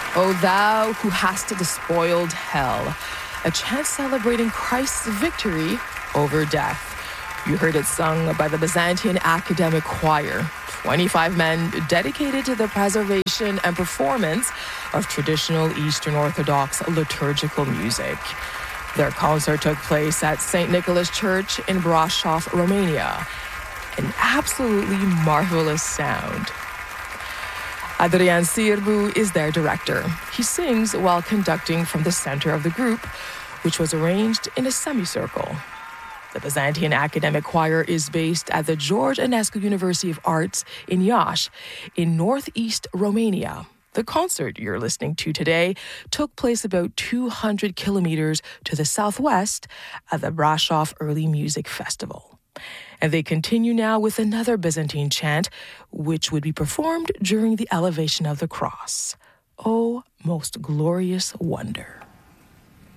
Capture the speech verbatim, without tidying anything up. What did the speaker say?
O thou who hast despoiled hell, a chant celebrating Christ's victory over death. You heard it sung by the Byzantine Academic Choir, twenty-five men dedicated to the preservation and performance of traditional Eastern Orthodox liturgical music. Their concert took place at Saint Nicholas Church in Brasov, Romania. An absolutely marvelous sound. Adrian Sirbu is their director. He sings while conducting from the center of the group, which was arranged in a semicircle. The Byzantine Academic Choir is based at the George Enescu University of Arts in Iași, in northeast Romania. The concert you're listening to today took place about two hundred kilometers to the southwest at the Brasov Early Music Festival. And they continue now with another Byzantine chant, which would be performed during the elevation of the cross. O most glorious wonder.